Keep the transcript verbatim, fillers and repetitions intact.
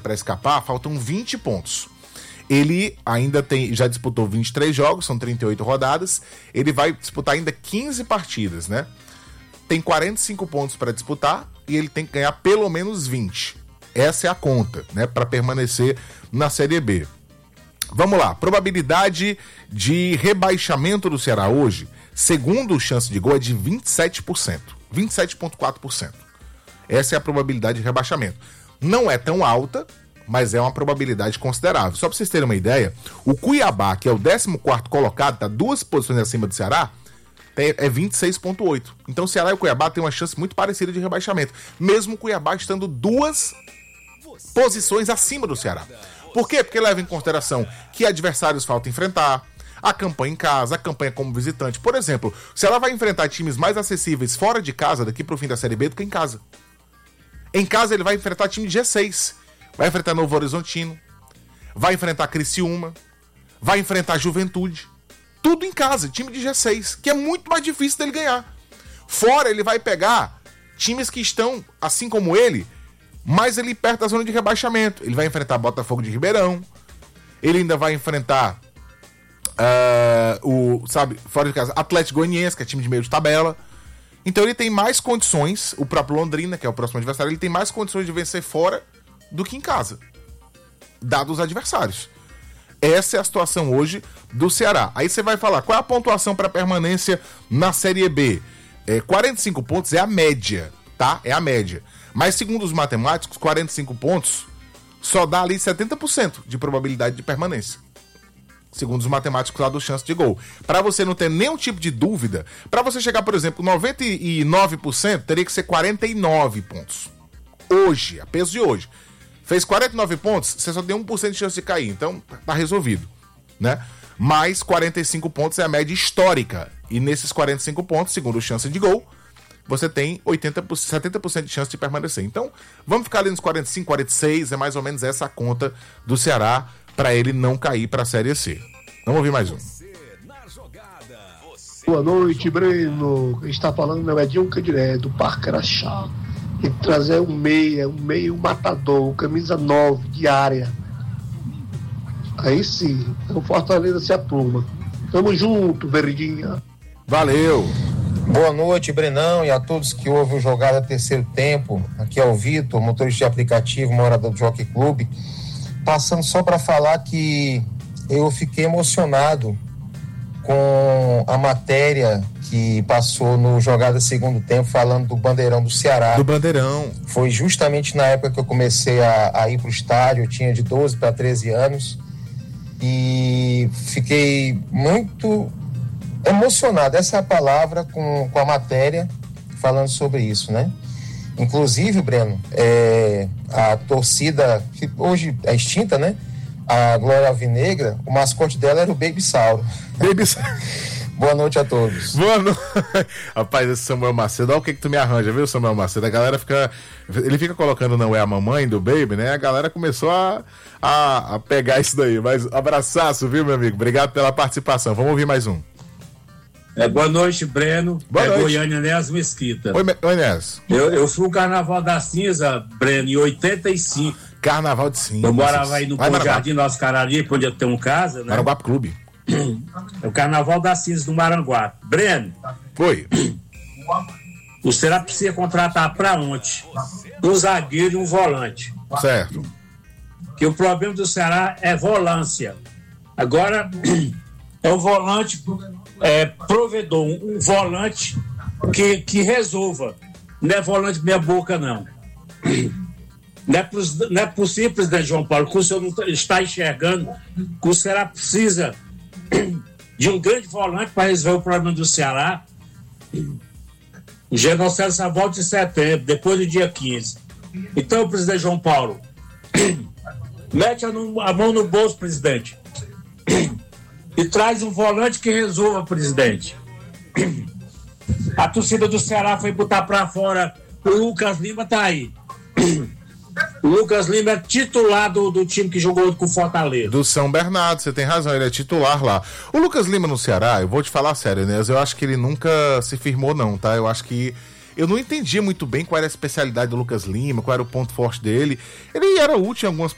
para escapar, faltam vinte pontos. Ele ainda tem, já disputou vinte e três jogos, são trinta e oito rodadas. Ele vai disputar ainda quinze partidas, né? Tem quarenta e cinco pontos para disputar e ele tem que ganhar pelo menos vinte. Essa é a conta, né? Para permanecer na Série B. Vamos lá, probabilidade de rebaixamento do Ceará hoje, segundo o chance de gol, é de vinte e sete por cento. vinte e sete vírgula quatro por cento. Essa é a probabilidade de rebaixamento. Não é tão alta, mas é uma probabilidade considerável. Só para vocês terem uma ideia, o Cuiabá, que é o décimo quarto colocado, está duas posições acima do Ceará, é vinte e seis vírgula oito. Então o Ceará e o Cuiabá têm uma chance muito parecida de rebaixamento, mesmo o Cuiabá estando duas posições acima do Ceará. Por quê? Porque leva em consideração que adversários faltam enfrentar, a campanha em casa, a campanha como visitante. Por exemplo, o Ceará vai enfrentar times mais acessíveis fora de casa daqui para o fim da Série B do que em casa. Em casa ele vai enfrentar time de G seis, vai enfrentar Novo Horizontino, vai enfrentar Criciúma, vai enfrentar Juventude. Tudo em casa, time de G seis, que é muito mais difícil dele ganhar. Fora ele vai pegar times que estão, assim como ele, mais ali perto da zona de rebaixamento. Ele vai enfrentar Botafogo de Ribeirão, ele ainda vai enfrentar uh, o, sabe, fora de casa, Atlético Goianiense, que é time de meio de tabela. Então ele tem mais condições, o próprio Londrina, que é o próximo adversário, ele tem mais condições de vencer fora do que em casa, dados os adversários. Essa é a situação hoje do Ceará. Aí você vai falar, qual é a pontuação para permanência na Série B? É, quarenta e cinco pontos é a média, tá? É a média. Mas segundo os matemáticos, quarenta e cinco pontos só dá ali setenta por cento de probabilidade de permanência. Segundo os matemáticos lá do chance de gol. Para você não ter nenhum tipo de dúvida, para você chegar, por exemplo, noventa e nove por cento, teria que ser quarenta e nove pontos. Hoje, a peso de hoje. Fez quarenta e nove pontos, você só tem um por cento de chance de cair. Então, tá resolvido, né? Mas quarenta e cinco pontos é a média histórica. E nesses quarenta e cinco pontos, segundo o chance de gol, você tem oitenta por cento, setenta por cento de chance de permanecer. Então, vamos ficar ali nos quarenta e cinco, quarenta e seis, é mais ou menos essa a conta do Ceará para ele não cair para a Série C. Vamos ouvir mais um. Boa noite, Breno. Quem está falando é o Edinho Candiré, do Parque Araxá. Tem que trazer um meia, um meio matador, camisa nove, diária. Aí sim, o Fortaleza se apluma. Tamo junto, Verdinha. Valeu. Boa noite, Brenão, e a todos que ouvem o Jogada Terceiro Tempo. Aqui é o Vitor, motorista de aplicativo, morador do Jockey Club. Passando só para falar que eu fiquei emocionado com a matéria que passou no Jogada Segundo Tempo falando do Bandeirão do Ceará. Do Bandeirão. Foi justamente na época que eu comecei a, a ir pro estádio, eu tinha de doze para treze anos e fiquei muito emocionado, essa é a palavra, com, com a matéria falando sobre isso, né? Inclusive, Breno, é, a torcida, que hoje é extinta, né? A Glória Alvinegra, o mascote dela era o Baby Sauro. Baby Sauro. Boa noite a todos. Boa noite. Rapaz, esse Samuel Macedo, olha o que que tu me arranja, viu, Samuel Macedo? A galera fica... Ele fica colocando não é a mamãe do Baby, né? A galera começou a, a, a pegar isso daí. Mas abraçaço, viu, meu amigo? Obrigado pela participação. Vamos ouvir mais um. É, boa noite, Breno. Boa é noite. Goiânia, Néas Mesquita. Oi, Oi Néas. Eu, eu fui o Carnaval da Cinza, Breno, em oitenta e cinco. Carnaval de Cinza. Eu morava aí no Vai, Jardim Nosso Carari, onde eu tenho casa, né? Maranguape Clube. É o Carnaval da Cinza do Maranguape. Breno. Foi. O Ceará precisa contratar para ontem um zagueiro e um volante. Certo. Que o problema do Ceará é volância. Agora, é um volante é, provedor, um volante que, que resolva. Não é volante meia boca, não. Não é, pros, não é possível, presidente João Paulo, que o senhor não está enxergando que o Ceará precisa de um grande volante para resolver o problema do Ceará. O genocídio só volta em setembro, depois do dia quinze. Então, presidente João Paulo, mete a, no, a mão no bolso, presidente, e traz um volante que resolva, presidente. A torcida do Ceará foi botar para fora. O Lucas Lima tá aí. O Lucas Lima é titular do, do time que jogou com o Fortaleza. Do São Bernardo, você tem razão, ele é titular lá. O Lucas Lima no Ceará, eu vou te falar sério, né? Eu acho que ele nunca se firmou não, tá? Eu acho que... Eu não entendia muito bem qual era a especialidade do Lucas Lima, qual era o ponto forte dele. Ele era útil em algumas